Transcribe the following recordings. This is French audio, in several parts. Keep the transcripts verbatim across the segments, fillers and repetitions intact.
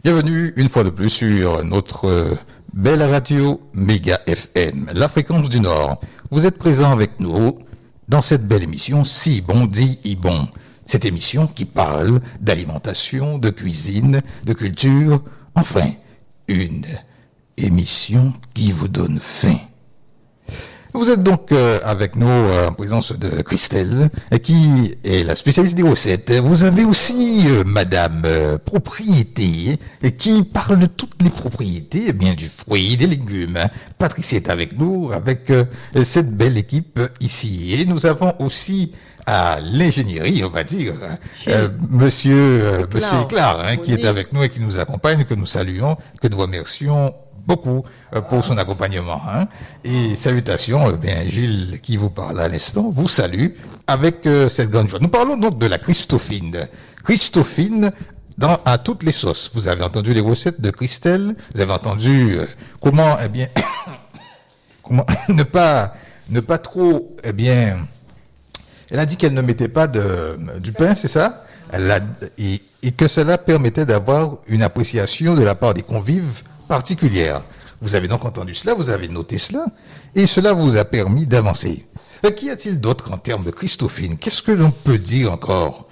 Bienvenue une fois de plus sur notre euh, belle radio Méga F M, la fréquence du Nord. Vous êtes présents avec nous dans cette belle émission Si bon dit y bon. Cette émission qui parle d'alimentation, de cuisine, de culture, enfin, une émission qui vous donne faim. Vous êtes donc euh, avec nous euh, en présence de Christelle, euh, qui est la spécialiste des recettes. Vous avez aussi euh, Madame euh, Propriété, euh, qui parle de toutes les propriétés, eh bien du fruit, des légumes. Patricia est avec nous, avec euh, cette belle équipe euh, ici. Et nous avons aussi à l'ingénierie, on va dire, euh, Monsieur euh, Monsieur Éclard, hein, qui est avec nous et qui nous accompagne, que nous saluons, que nous remercions beaucoup euh, pour son accompagnement. Hein. Et salutations, euh, bien Gilles qui vous parle à l'instant, vous salue avec euh, cette grande joie. Nous parlons donc de la Christophine. Christophine dans, à toutes les sauces. Vous avez entendu les recettes de Christelle, vous avez entendu euh, comment, eh bien, comment ne pas, ne pas trop, eh bien, elle a dit qu'elle ne mettait pas de, du pain, c'est ça? Elle a, et, et que cela permettait d'avoir une appréciation de la part des convives particulière. Vous avez donc entendu cela, vous avez noté cela, et cela vous a permis d'avancer. Euh, Qu'y a-t-il d'autre en termes de Christophine? Qu'est-ce que l'on peut dire encore?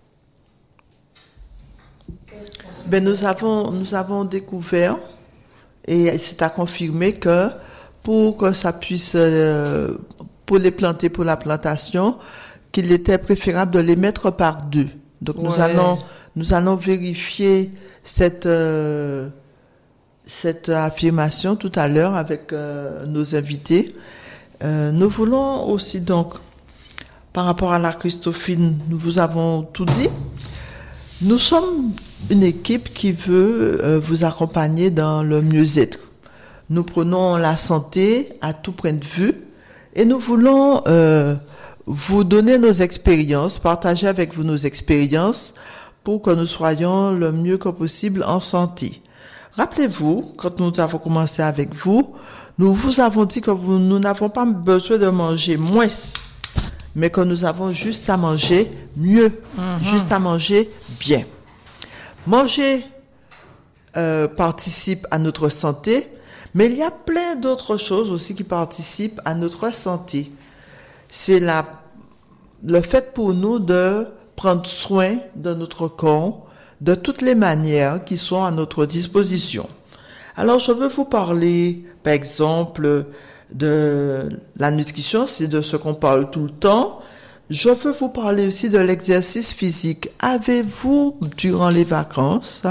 Ben, nous avons, nous avons découvert, et c'est à confirmer que pour que ça puisse, euh, pour les planter, pour la plantation, qu'il était préférable de les mettre par deux. Donc nous Ouais. allons, nous allons vérifier cette, euh, cette affirmation tout à l'heure avec euh, nos invités. Euh, nous voulons aussi donc, par rapport à la Christophine, nous vous avons tout dit. Nous sommes une équipe qui veut euh, vous accompagner dans le mieux-être. Nous prenons la santé à tout point de vue et nous voulons euh, vous donner nos expériences, partager avec vous nos expériences pour que nous soyons le mieux que possible en santé. Rappelez-vous, quand nous avons commencé avec vous, nous vous avons dit que vous, nous n'avons pas besoin de manger moins, mais que nous avons juste à manger mieux, mm-hmm. juste à manger bien. Manger euh, participe à notre santé, mais il y a plein d'autres choses aussi qui participent à notre santé. C'est la, le fait pour nous de prendre soin de notre corps, de toutes les manières qui sont à notre disposition. Alors, je veux vous parler, par exemple, de la nutrition, c'est de ce qu'on parle tout le temps. Je veux vous parler aussi de l'exercice physique. Avez-vous, durant les vacances,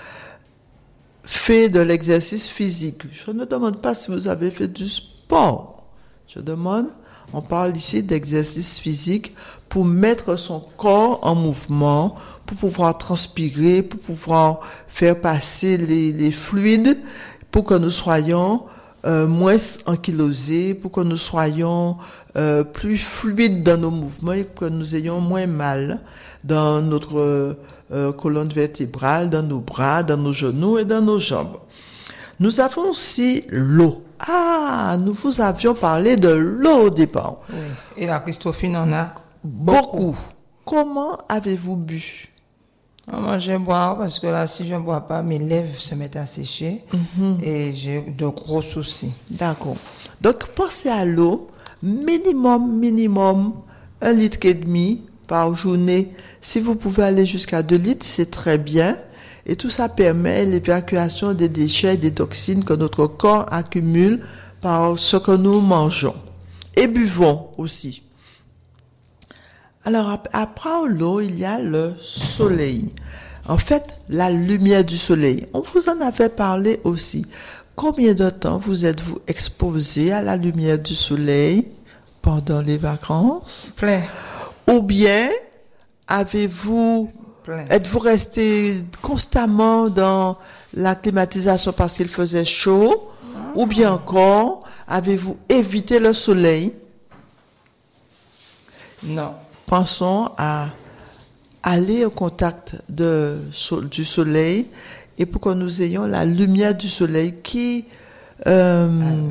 fait de l'exercice physique? Je ne demande pas si vous avez fait du sport. Je demande, on parle ici d'exercice physique pour mettre son corps en mouvement, pour pouvoir transpirer, pour pouvoir faire passer les, les fluides, pour que nous soyons euh, moins ankylosés, pour que nous soyons euh, plus fluides dans nos mouvements et que nous ayons moins mal dans notre euh, colonne vertébrale, dans nos bras, dans nos genoux et dans nos jambes. Nous avons aussi l'eau. Ah, nous vous avions parlé de l'eau au départ. Oui. Et la Christophine en a Beaucoup. beaucoup. Comment avez-vous bu? Moi, je bois parce que là, si je ne bois pas, mes lèvres se mettent à sécher mm-hmm. et j'ai de gros soucis. D'accord. Donc, pensez à l'eau, minimum, minimum, un litre et demi par journée. Si vous pouvez aller jusqu'à deux litres, c'est très bien. Et tout ça permet l'évacuation des déchets, des toxines que notre corps accumule par ce que nous mangeons. Et buvons aussi. Alors, après l'eau, il y a le soleil. En fait, la lumière du soleil. On vous en avait parlé aussi. Combien de temps vous êtes-vous exposé à la lumière du soleil pendant les vacances? Plein. Ou bien, avez-vous, Plein. êtes-vous resté constamment dans la climatisation parce qu'il faisait chaud? Ah. Ou bien encore, avez-vous évité le soleil? Non. Pensons à aller au contact de, du soleil et pour que nous ayons la lumière du soleil qui, euh,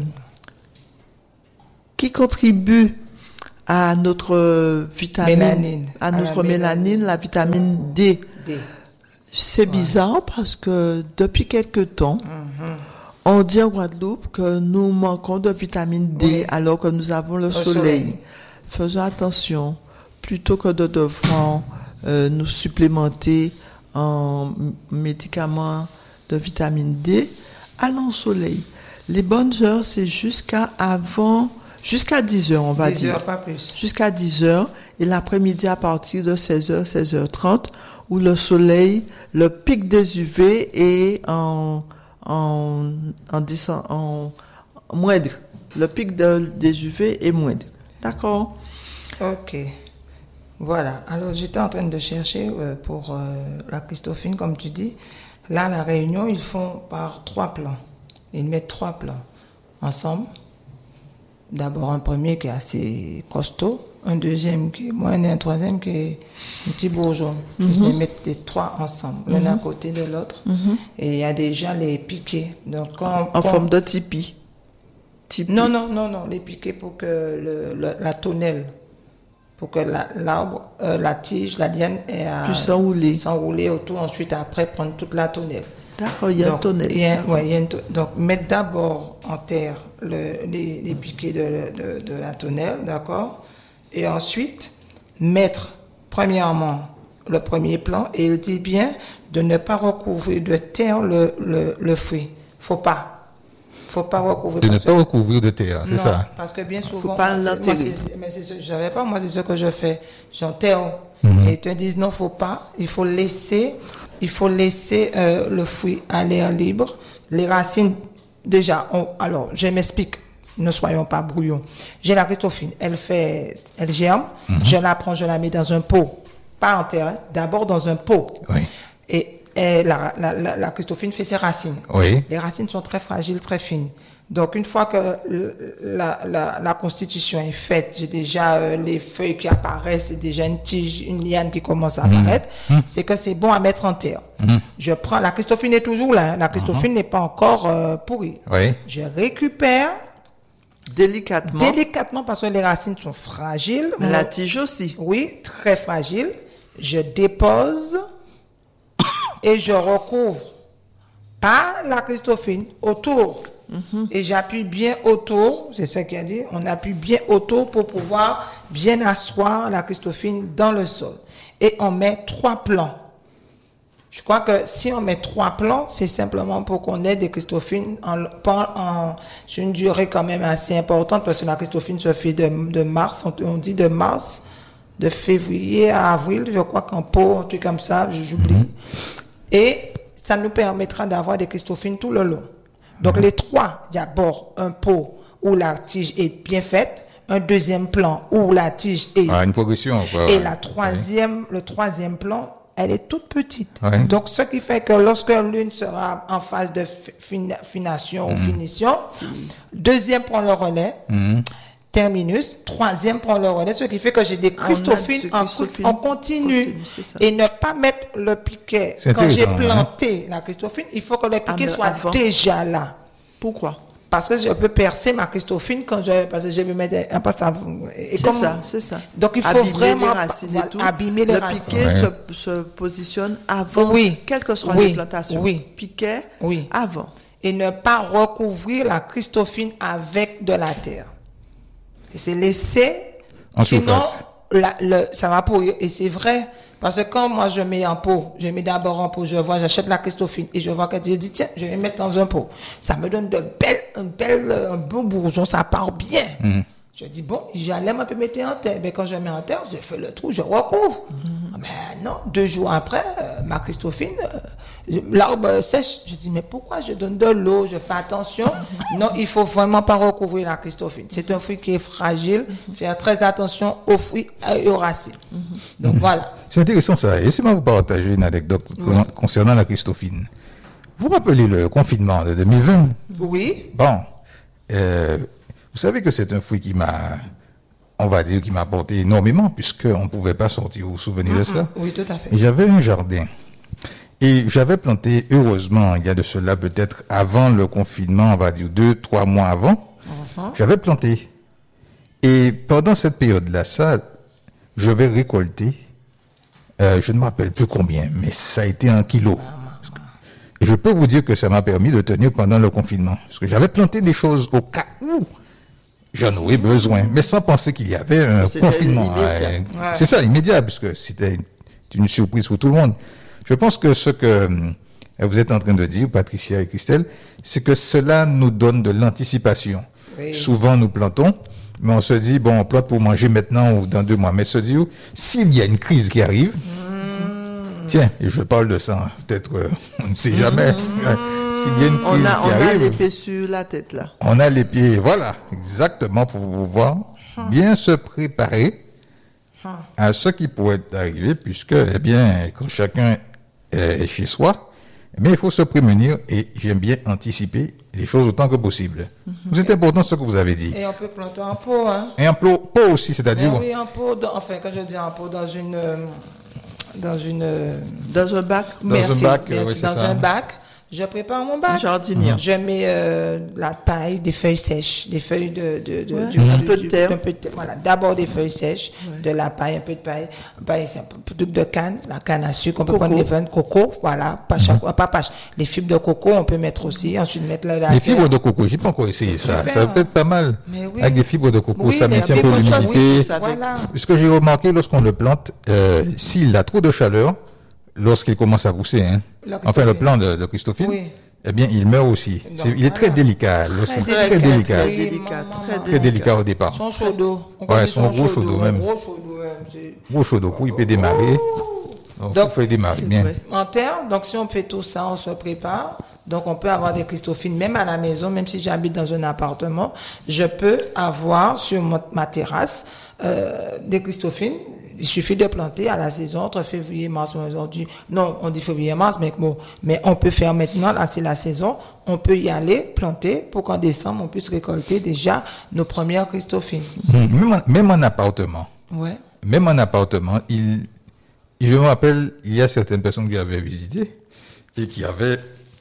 qui contribue à notre vitamine, mélanine. à notre à mélanine, mélanine, la vitamine D. D. C'est bizarre parce que depuis quelque temps, Mhm. on dit en Guadeloupe que nous manquons de vitamine D Oui. alors que nous avons le, Le soleil. soleil. Faisons attention, plutôt que de devoir euh, nous supplémenter en m- médicaments de vitamine D, allons au soleil. Les bonnes heures, c'est jusqu'à avant, jusqu'à dix heures, on va dix dire. heures, pas plus. Jusqu'à dix heures, et l'après-midi à partir de seize heures, seize heures trente, où le soleil, le pic des U V est en, en, en, descend- en, en moindre. Le pic de- des U V est moindre. D'accord? Ok. Voilà. Alors, j'étais en train de chercher euh, pour euh, la Christophine, comme tu dis. Là, à la Réunion, ils font par trois plans. Ils mettent trois plans ensemble. D'abord, un premier qui est assez costaud, un deuxième qui est moyen et un troisième qui est un petit bourgeon. Ils les mettent les trois ensemble, l'un à côté de l'autre. Et il y a déjà les piquets. Donc, quand, En quand- forme de tipi. Tipi. Non, non, non, non, les piquets pour que le, le- la tonnelle, pour que la- l'arbre, euh, la tige, la liane ait à Puisse s'enrouler. s'enrouler autour, ensuite après prendre toute la tonnelle. D'accord, il y a un Donc, tonnel. il y a- D'accord. ouais, il y a une to- donc, mettre d'abord en terre le- les, les piquets de, de- de la tonnelle, d'accord? Et ensuite, mettre, premièrement, le premier plan, et il dit bien de ne pas recouvrir de terre le, le, le fruit. Faut pas. Faut pas recouvrir. De ne parce pas que- recouvrir de terre, c'est non, ça? parce que bien souvent, pas moi, c'est- l'enterrer. moi, c'est- mais c'est ce, je savais pas, moi c'est ce que je fais. J'enterre. Et ils te disent non, faut pas. Il faut laisser, il faut laisser euh, le fruit à l'air libre. Les racines, déjà, on, alors je m'explique. Ne soyons pas brouillons. J'ai la Christophine, elle fait, elle germe. Je la prends, je la mets dans un pot, pas en terre, hein, d'abord dans un pot. Oui. Et, et la, la, la, la Christophine fait ses racines. Oui. Les racines sont très fragiles, très fines. Donc, une fois que le- la, la, la constitution est faite, j'ai déjà euh, les feuilles qui apparaissent, c'est déjà une tige, une liane qui commence à apparaître, c'est que c'est bon à mettre en terre. Je prends, la Christophine est toujours là, hein. La Christophine n'est pas encore euh, pourrie. Oui. Je récupère Délicatement. délicatement parce que les racines sont fragiles. Mais Mon- la tige aussi. oui, très fragile. Je dépose et je recouvre pas la Christophine autour. Et j'appuie bien autour, c'est ce qu'il a dit, on appuie bien autour pour pouvoir bien asseoir la Christophine dans le sol. Et on met trois plans. Je crois que si on met trois plans, c'est simplement pour qu'on ait des Christophines en, pas en, sur une durée quand même assez importante, parce que la Christophine se fait de, de mars, on, on dit de mars, de février à avril, je crois qu'en pot, un truc comme ça, j'oublie. Et ça nous permettra d'avoir des Christophines tout le long. Donc les trois, d'abord un pot où la tige est bien faite, un deuxième plan où la tige est Ah, une progression, quoi. et ouais. la troisième, le troisième plan, elle est toute petite. Ouais. Donc, ce qui fait que lorsque l'une sera en phase de fi- fina- fination ou finition, deuxième prend le relais, terminus, troisième prend le relais, ce qui fait que j'ai des Christophines des en, Christophines en continu. continu, c'est ça. Et ne pas mettre le piquet. C'est Quand j'ai intéressant, hein. planté la Christophine, il faut que le piquet mais soit avant. déjà là. Pourquoi? Parce que je peux percer ma Christophine quand je, parce que je vais mettre un passe à- et C'est comme- ça, c'est ça. Donc, il faut Abîmer vraiment les racines voilà, et tout. abîmer les le racines. piquet Ouais. se, se positionne avant, Oui. quelles que soient Oui. les plantations. Oui. Piquet Oui. avant. Et ne pas recouvrir la Christophine avec de la terre. Et c'est laisser, En sinon, surface. la- le, ça va pourrir. Et c'est vrai, parce que quand moi je mets en pot, je mets d'abord en pot, je vois, j'achète la Christophine et je vois qu'elle dit, tiens, je vais mettre dans un pot. Ça me donne de belles, un bel, un bon bourgeon, ça part bien. Je dis, bon, j'allais un peu mettre en terre. Mais quand je mets en terre, je fais le trou, je recouvre. Mais non, deux jours après, euh, ma Christophine, euh, l'arbre sèche. Je dis, mais pourquoi je donne de l'eau, je fais attention? Non, il faut vraiment pas recouvrir la Christophine. C'est un fruit qui est fragile. Faire très attention aux fruits et aux racines. Donc voilà. C'est intéressant ça. Laissez-moi vous partager une anecdote con- concernant la Christophine. Vous vous rappelez le confinement de deux mille vingt? Oui, Bon, euh, vous savez que c'est un fruit qui m'a, on va dire, qui m'a apporté énormément, puisqu'on ne pouvait pas sortir. Vous vous souvenez de cela? oui, tout à fait. Et j'avais un jardin. Et j'avais planté, heureusement, il y a de cela peut-être avant le confinement, on va dire deux, trois mois avant, j'avais planté. Et pendant cette période-là, ça, je vais récolter euh, je ne me rappelle plus combien, mais ça a été un kilo. Et je peux vous dire que ça m'a permis de tenir pendant le confinement. Parce que j'avais planté des choses au cas où j'en aurais besoin, mais sans penser qu'il y avait un C'était confinement. immédiat. Ouais. Ouais. C'est ça, immédiat, puisque c'était une surprise pour tout le monde. Je pense que ce que euh, vous êtes en train de dire, Patricia et Christelle, c'est que cela nous donne de l'anticipation. Oui. Souvent, nous plantons, mais on se dit, bon, on plante pour manger maintenant ou dans deux mois. Mais se dire, s'il y a une crise qui arrive, mmh. tiens, et je parle de ça, hein, peut-être, euh, on ne sait jamais. Mmh. S'il y a une crise On a, qui on a arrive, l'épée sur la tête, là. on a les pieds, voilà, exactement, pour pouvoir bien se préparer à ce qui pourrait arriver, puisque, eh bien, quand chacun est chez soi, eh bien, il faut se prémunir et j'aime bien anticiper les choses autant que possible. Mm-hmm. C'est important ce que vous avez dit. Et on peut planter en pot, hein. Et en pot, pot aussi, c'est-à-dire... Oui, en pot, dans, enfin, quand je dis en pot, dans une... euh, dans une... euh, Dans un bac, Dans merci, un bac, merci, oui, c'est dans ça. un bac. Je prépare mon bac. jardinière. Je mets euh, la paille, des feuilles sèches, des feuilles de, de, de Ouais. du, Un du- peu de du- terre. un peu de terre. Voilà, d'abord des feuilles sèches, Ouais. de la paille, un peu de paille, paille, c'est un peu de de canne, la canne à sucre. On peut Coco. prendre les vins de coco, voilà, pas chaque, pas pas les fibres de coco, on peut mettre aussi. Ensuite mettre la, la Les terre. fibres de coco, j'ai pas encore essayé ça. super. Ça peut être pas mal. Mais oui. Avec des fibres de coco, Oui, ça les maintient un peu fibres de coco, l'humidité. oui, ça fait- voilà. Puisque j'ai remarqué, lorsqu'on le plante, euh, s'il a trop de chaleur, lorsqu'il commence à pousser, hein, Le enfin le Christophine. plant de, de Christophine, Oui. eh bien, il meurt aussi. Donc, C'est- il est très voilà. délicat. lorsqu'il- Très Très, délicat, délicat. Très Oui, délicat, maman, très maman. Très délicat au départ. Son chaud d'eau. On Ouais, connaît son gros chaud d'eau, un même. gros chaud d'eau, hein, c'est- Gros chaud d'eau, pour il peut démarrer. Donc, Donc, il faut démarrer bien. vrai. En terre, donc si on fait tout ça, on se prépare. Donc on peut avoir des Christophines, même à la maison, même si j'habite dans un appartement, je peux avoir sur mon- ma terrasse euh, des Christophines. Il suffit de planter à la saison entre février et mars. On dit, non, on dit février et mars, mais bon, mais on peut faire maintenant, là c'est la saison, on peut y aller planter pour qu'en décembre on puisse récolter déjà nos premières Christophines. Hum, Même, en- même en appartement, Ouais. même en appartement, il, je me rappelle, il y a certaines personnes qui avaient visité et qui avaient,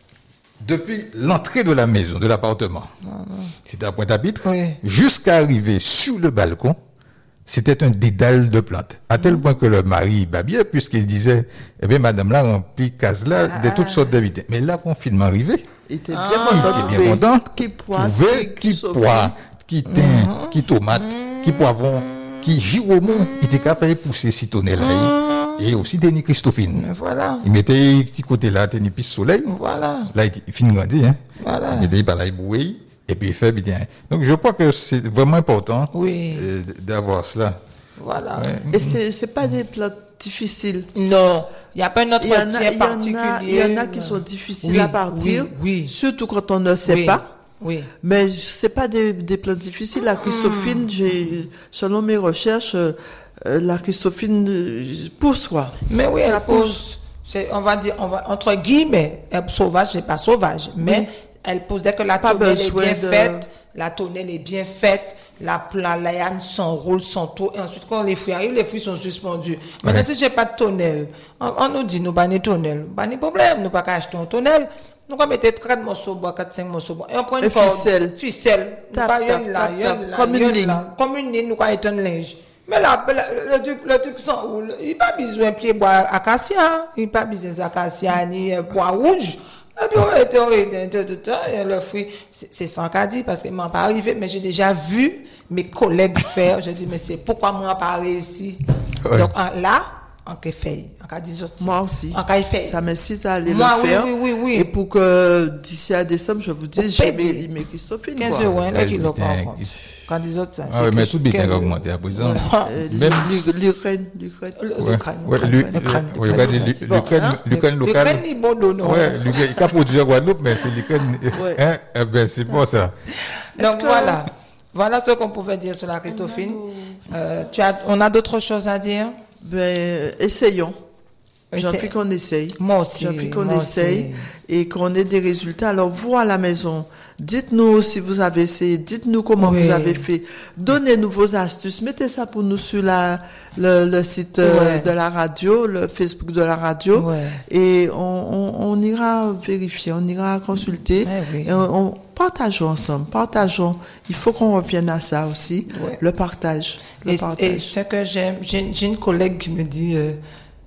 depuis l'entrée de la maison, de l'appartement, c'était à Pointe-à-Pitre, Oui. jusqu'à arriver sur le balcon, c'était un dédale de plantes. À tel point que le mari babiait, puisqu'il disait, eh bien, madame là remplit case là de toutes sortes d'invités. Mais là, confinement arrivé, Il était bien Ah. il content de était bien trouver content. qui poire, Trouver qui Sophie. poire, qui thym, qui tomate, qui poivron, qui giromon. Il était capable de pousser citronnelle là, et aussi des Christophine. Mais voilà, Il mettait un petit côté là, tenait piste soleil. voilà, Là, il il finit grandi, hein. voilà. Il mettait par là, il bouillait, et puis il fait bien. Donc, je crois que c'est vraiment important Oui. euh, d'avoir cela. Voilà. Et c'est, c'est pas des plantes difficiles. Non, il n'y a pas un Il y, en entretien a, il, y en particulier. a, il y en a qui sont difficiles Oui, à partir, oui, oui. surtout quand on ne sait Oui, pas. Oui. Mais c'est pas des, des plantes difficiles. La Christophine, j'ai, selon mes recherches, euh, euh, la Christophine euh, pousse quoi. Mais oui, Ça elle pousse. C'est, on va dire, on va, entre guillemets, elle sauvage, c'est pas sauvage, mais Oui. elle pousse dès que la Pas tonnelle est besoin bien de- faite, la tonnelle est bien faite, la, la liane s'enroule, s'entoure, et ensuite quand les fruits arrivent, les fruits sont suspendus. Maintenant, Ouais. si j'ai pas de tonnelle, on, on nous dit, nous, pas de tonnelle, pas de problème, nous pas qu'à acheter une tonnelle, nous, on mettre quatre morceaux bois, quatre, cinq morceaux bois, et on prend une Et corde, ficelle. ficelle, nous Tap, pas tap, une là, tap, une tap, là, comme une une ligne. là. Comme une ligne, nous, quand étant linge. Mais là, le, le, le truc, le truc s'enroule. Il n'y a pas besoin de pied bois acacia. Il n'y a pas besoin d'acacia ni euh, bois rouge. Et puis, on était, on était, tout, tout, tout, et le fruit, c'est c'est sans qu'a dit, parce qu'il m'en pas arrivé, mais j'ai déjà vu mes collègues faire. Je dis, mais c'est pourquoi moi pas réussi? Ouais. Donc, en- là, en qu'a fait, en qu'a dit autres. Moi aussi. En qu'a fait. Ça m'incite à aller Moi, le oui, faire. oui, oui, oui. Et pour que d'ici à décembre, je vous dise, Pour j'ai péter. mes, mes Christophine. quinze quoi. euros, hein, là, Ouais, qu'il l'a pas putain, encore. il- Quand des autres, ça, Ah oui, mais tout bien quinze a euros. augmenté à présent. Euh, Même- l'U- l'Ukraine, l'Ukraine. Le- Ouais, l'Ukraine, ouais, l'Ukraine, l'U- l'Ukraine, oui, l'Ukraine, regardez, c'est bon, l'Ukraine- hein. l'Ukraine locale. L'Ukraine, il est bon, non? Ouais, l'Ukraine, il a produit à Guadeloupe, mais c'est l'Ukraine. Ouais. Hein? Eh ben, c'est bon, ça. Est-ce Donc que- voilà, voilà ce qu'on pouvait dire sur la Christophine. Euh, tu as, on a d'autres choses à dire? Ben, essayons. J'ai Essaie- envie qu'on essaye. Moi aussi. J'ai envie qu'on moi essaye aussi. et qu'on ait des résultats. Alors, vous à la maison, dites-nous si vous avez essayé, dites-nous comment Oui. vous avez fait. Donnez-nous vos astuces. Mettez ça pour nous sur la, le, le site euh, Ouais. de la radio, le Facebook de la radio. Ouais. Et on, on, on ira vérifier, on ira consulter. Ouais, oui. Et on, on- partageons ensemble, partageons. Il faut qu'on revienne à ça aussi. Ouais. Le partage. Le Et, partage. et ce que j'aime, j'ai, j'ai une collègue qui me dit, euh,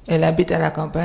Elle habite à la campagne.